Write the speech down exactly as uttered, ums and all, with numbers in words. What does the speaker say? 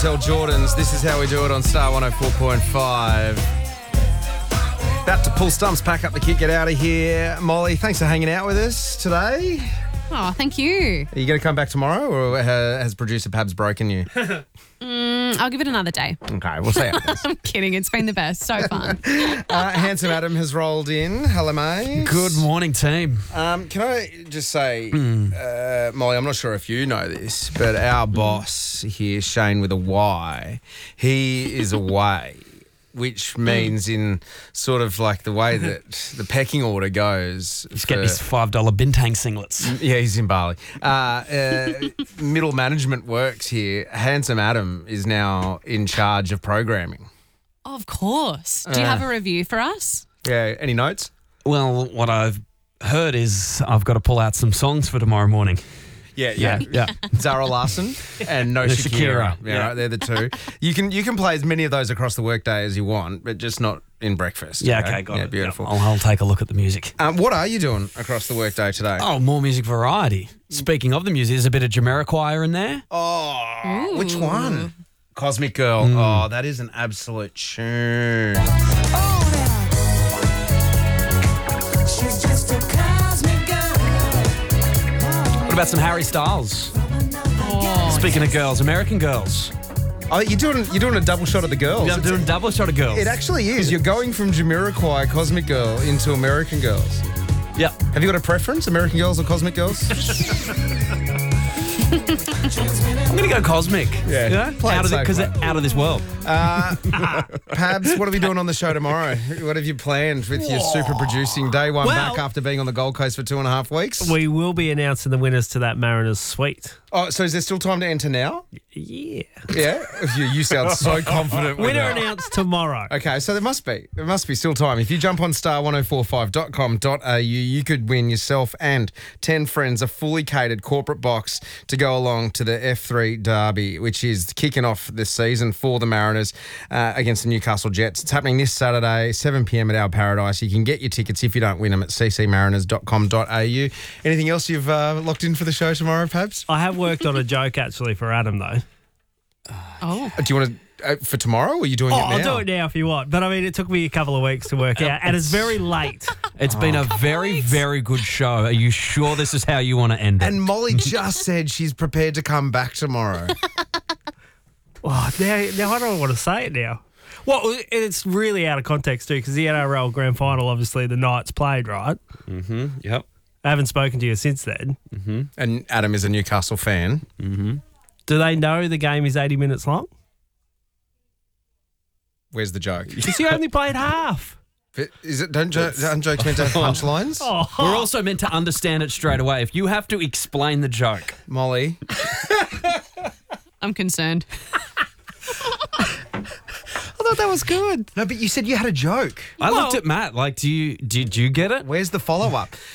Tell Jordans, this is how we do it on Star one oh four point five. About to pull stumps, pack up the kit, get out of here. Molly, thanks for hanging out with us today. Oh, thank you. Are you going to come back tomorrow, or uh, has producer Pabs broken you? Mm, I'll give it another day. Okay, we'll see how it goes. I'm kidding. It's been the best. So fun. uh, Handsome Adam has rolled in. Hello, mate. Good morning, team. Um, can I just say, mm. uh, Molly, I'm not sure if you know this, but our mm. boss here, Shane with a Y, he is away. Which means in sort of like the way that the pecking order goes. He's getting his five dollar Bintang singlets. Yeah, he's in Bali. Uh, uh, middle management works here. Handsome Adam is now in charge of programming. Of course. Do you Uh, have a review for us? Yeah, any notes? Well, what I've heard is I've got to pull out some songs for tomorrow morning. Yeah, yeah, yeah. Zara Larson and No The Shakira. Shakira, Yeah, yeah. right, they're the two. You can you can play as many of those across the workday as you want, but just not in breakfast. Yeah, okay, got yeah, it. Beautiful. Yeah, I'll, I'll take a look at the music. Um, what are you doing across the workday today? Oh, more music variety. Speaking of the music, there's a bit of Jamiroquai in there. Oh, Ooh. which one? Cosmic Girl. Oh, that is an absolute tune. What about some Harry Styles? Oh, Speaking of girls, American Girls. Oh, you're doing you're doing a double shot of the girls. I'm It's- doing double shot of girls. It actually is. You're going from Jamiroquai, Cosmic Girl, into American Girls. Yep. Have you got a preference, American Girls or Cosmic Girls? I'm going to go Cosmic. Yeah. You know? Play it Out of safe, because mate. they're out of this world. Uh, Pabs, what are we doing on the show tomorrow? What have you planned with your super producing day one Well- back after being on the Gold Coast for two and a half weeks? We will be announcing the winners to that Mariners suite. Oh, so is there still time to enter now? Yeah. Yeah? You, you sound so confident with Winner that. announced tomorrow. Okay, so there must be. There must be still time. If you jump on star ten forty-five dot com dot a u, you could win yourself and ten friends a fully catered corporate box to go along to the F three Derby, which is kicking off this season for the Mariners uh, against the Newcastle Jets. It's happening this Saturday, seven p m at Our Paradise. You can get your tickets if you don't win them at c c mariners dot com dot a u. Anything else you've uh, locked in for the show tomorrow, Pabs? I have worked on a joke actually for Adam though. oh. Do you want to, uh, for tomorrow, or are you doing Oh, it now? I'll do it now if you want. But I mean, it took me a couple of weeks to work out, and it's very late. It's been a very, very good show. Are you sure this is how you want to end it? And Molly just said she's prepared to come back tomorrow. Oh, now, now I don't want to say it now. Well, it's really out of context too, because the N R L Grand Final, obviously, the Knights played, right? Mm-hmm. Yep. I haven't spoken to you since then. Mm-hmm. And Adam is a Newcastle fan. Mm-hmm. Do they know the game is eighty minutes long? Where's the joke? Because he only played half. But Is it? Don't, jo- aren't jokes meant to have punchlines? Oh, We're also meant to understand it straight away. If you have to explain the joke. Molly. I'm concerned. I thought that was good. No, but you said you had a joke. I Well- looked at Matt like, do you did you get it? Where's the follow-up?